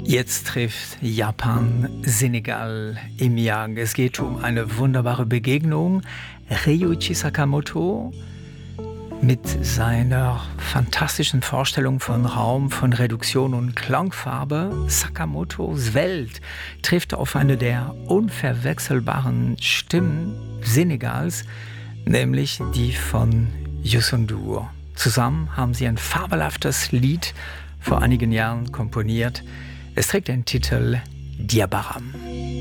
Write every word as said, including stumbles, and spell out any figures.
Jetzt trifft Japan Senegal im Jahr. Es geht um eine wunderbare Begegnung. Ryuichi Sakamoto mit seiner fantastischen Vorstellung von Raum, von Reduktion und Klangfarbe. Sakamotos Welt trifft auf eine der unverwechselbaren Stimmen Senegals, nämlich die von Youssou N'Dour. Zusammen haben sie ein fabelhaftes Lied vor einigen Jahren komponiert. Es trägt den Titel Diabaram.